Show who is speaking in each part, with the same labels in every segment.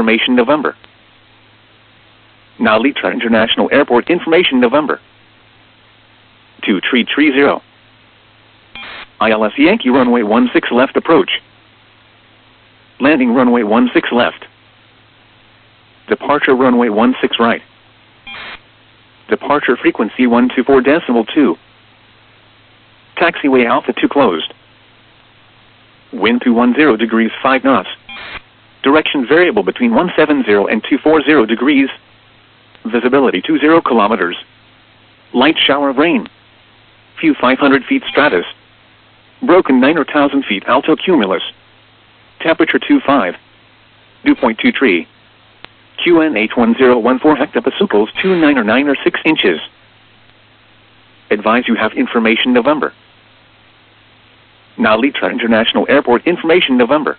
Speaker 1: information November. Nalitra International Airport information November. 2330. ILS Yankee runway 16 left approach. Landing runway 16 left. Departure runway 16 right. Departure frequency 124.2. Taxiway Alpha 2 closed. Wind 210 degrees 5 knots. Direction variable between 170 and 240 degrees. Visibility 20 kilometers. Light shower of rain. Few 500 feet stratus. Broken 9 or 1,000 feet alto cumulus. Temperature 25. Dew point 23. QNH 1014 hectopascals 29 or 9 or 6 inches. Advise you have information November. Nalitra International Airport information November.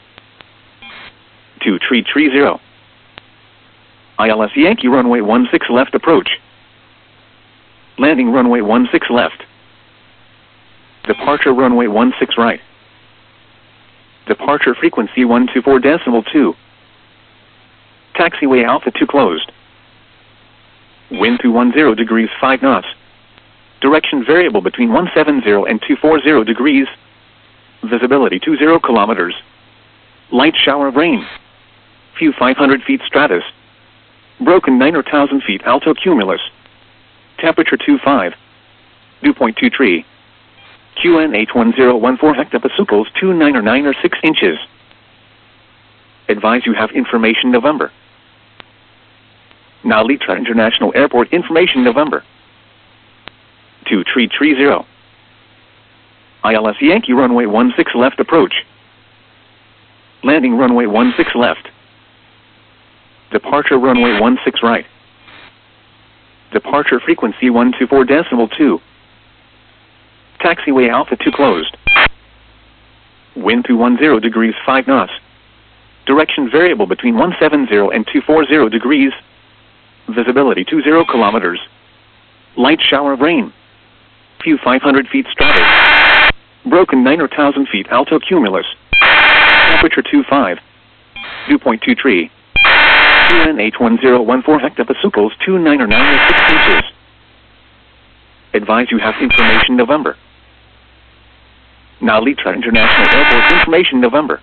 Speaker 1: 2330. ILS Yankee runway 16 left approach. Landing runway 16 left. Departure runway 16 right. Departure frequency 124.2. Taxiway Alpha 2 closed. Wind 210 degrees 5 knots. Direction variable between 170 and 240 degrees. Visibility 20 kilometers. Light shower of rain. Few 500 feet stratus. Broken 9 or 1,000 feet alto cumulus. Temperature 25. Dew point 23. QNH 1014 hectopascals 29 or 9 or 6 inches. Advise you have information November. Nalitra International Airport information November. 2330. ILS Yankee runway 16 left approach. Landing runway 16 left. Departure runway 16 right. Departure frequency 124.2. Taxiway Alpha 2 closed. Wind 210 degrees 5 knots. Direction variable between 170 and 240 degrees. Visibility 20 kilometers. Light shower of rain. Few 500 feet stratus. Broken 9 or 1,000 feet alto cumulus. Temperature 25. Dew point 23. QNH 1014 hectopascals 29 or 9 or 6 inches. Advise you have information November. Nalitra International Airport information November.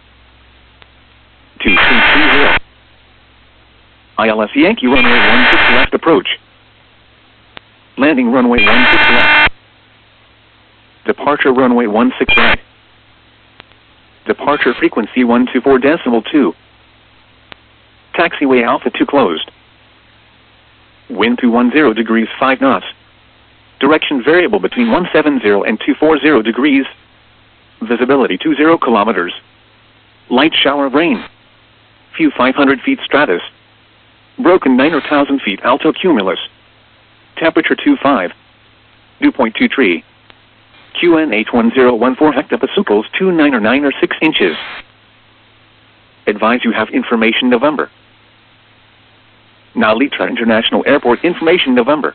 Speaker 1: 2330. ILS Yankee runway 16 left approach. Landing runway 16 left. Departure runway 16 right. Departure frequency 124.2. Taxiway Alpha 2 closed. Wind 210 degrees 5 knots. Direction variable between 170 and 240 degrees. Visibility 20 kilometers. Light shower of rain. Few 500 feet stratus. Broken 9 or 1,000 feet alto cumulus. Temperature 25. Dew point 23. QNH 1014 hectopascals 29 or 9 or 6 inches. Advise you have information November. Nalitra International Airport information November.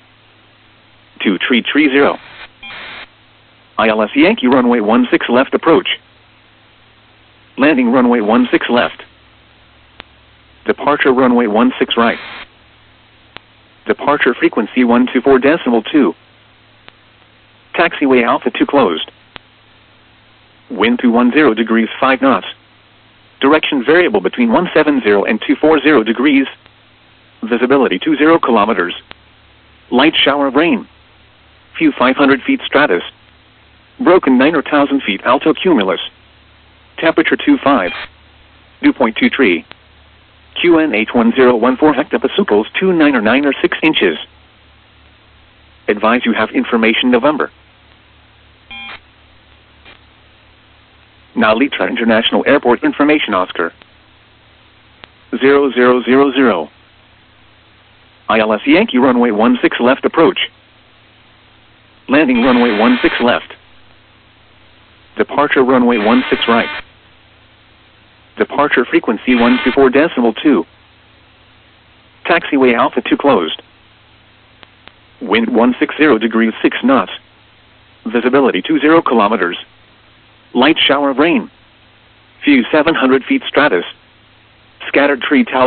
Speaker 1: 2330. ILS Yankee runway 16 left approach. Landing runway 16 left. Departure runway 16 right. Departure frequency 124.2. Taxiway Alpha 2 closed. Wind 210 degrees 5 knots. Direction variable between 170 and 240 degrees. Visibility 20 kilometers. Light shower of rain. Few 500 feet stratus. Broken 9 or 1,000 feet alto cumulus. Temperature 25. Dew point 23. QNH 1014 hectopascals 29 or 9 or 6 inches. Advise you have information November. Nalitra International Airport information Oscar. 0000. ILS Yankee runway 16 left approach. Landing runway 16 left. Departure runway 16 right. Departure frequency 124.2. Taxiway Alpha 2 closed. Wind 160 degrees 6 knots. Visibility 20 kilometers. Light shower of rain. Few 700 feet stratus. Scattered tree towers.